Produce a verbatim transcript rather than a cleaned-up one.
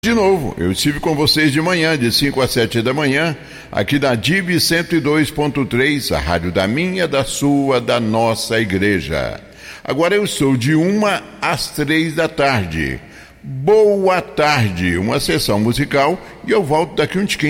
De novo, eu estive com vocês de manhã, de cinco às sete da manhã, aqui na D I B cento e dois ponto três, a rádio da minha, da sua, da nossa igreja. Agora eu sou de uma às três da tarde. Boa tarde, uma sessão musical e eu volto daqui um tiquinho.